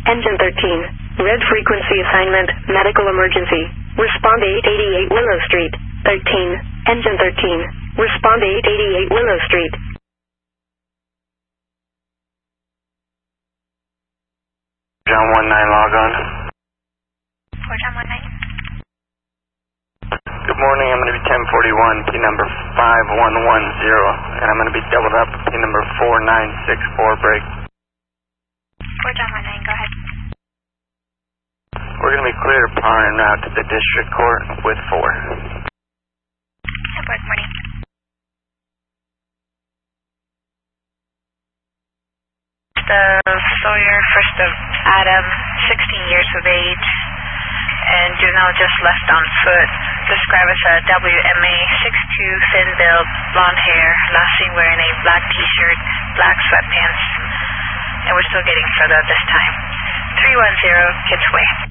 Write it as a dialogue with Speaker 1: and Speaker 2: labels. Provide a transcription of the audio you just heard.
Speaker 1: Engine 13. Red frequency assignment, medical emergency. Respond 888 Willow Street. 13. Engine 13. Respond 888 Willow Street.
Speaker 2: John 19 log on.
Speaker 3: John 19.
Speaker 2: Good morning, I'm going to be 1041, P number 5110, and I'm going to be doubled up, P number 4964, break.
Speaker 3: John 19, go ahead.
Speaker 2: We're going to be clear par en route to the district court with 4.
Speaker 3: Good morning. Sawyer, first of Adam, 16 years of age, and juvenile just left on foot. Describe as a WMA, 6'2", thin build, blonde hair, last seen wearing a black t-shirt, black sweatpants, and we're still getting further this time. 310, Kids Way.